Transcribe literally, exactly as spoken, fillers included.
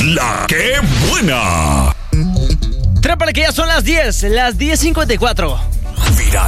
La que buena. Trépale que ya son las diez, las diez cincuenta y cuatro. Viral.